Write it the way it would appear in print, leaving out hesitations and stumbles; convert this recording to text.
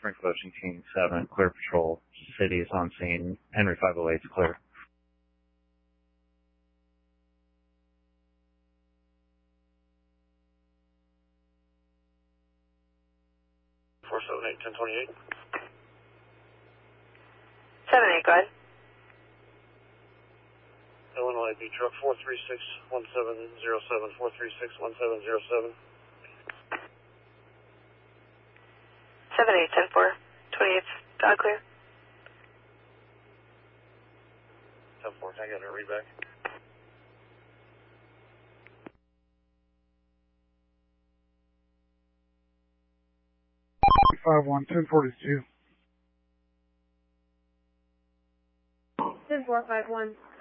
Springfield Ocean King 7, clear patrol. City is on scene. Henry 508 is clear. Four 7-8, 1028. 7-8, go ahead. Illinois B truck 436-1707, 436-1707. 7-8, 10-4, 28th, dog clear. 10-4, can I get a read back? Five 1042. 10-4, 5-1.